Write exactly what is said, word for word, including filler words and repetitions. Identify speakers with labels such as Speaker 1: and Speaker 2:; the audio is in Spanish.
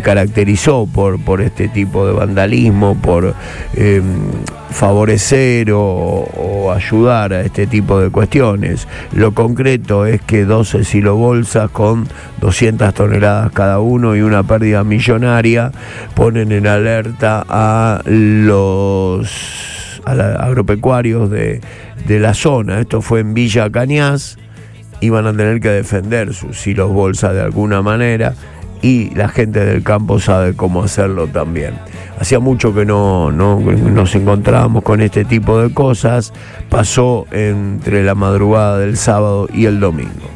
Speaker 1: caracterizó por, por este tipo de vandalismo, por eh, favorecer o, o ayudar a este tipo de cuestiones. Lo concreto es que doce silobolsas con doscientas toneladas cada uno y una pérdida millonaria ponen en alerta a los a la, agropecuarios de, de la zona. Esto fue en Villa Cañas. Iban a tener que defender sus silobolsas de alguna manera, y la gente del campo sabe cómo hacerlo también. Hacía mucho que no, no nos encontrábamos con este tipo de cosas. Pasó entre la madrugada del sábado y el domingo.